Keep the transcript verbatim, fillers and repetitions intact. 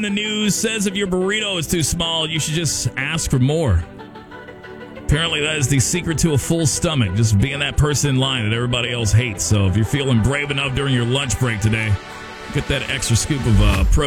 the news says if your burrito is too small, you should just ask for more. Apparently, that is the secret to a full stomach, just being that person in line that everybody else hates. So if you're feeling brave enough during your lunch break today, get that extra scoop of uh, protein.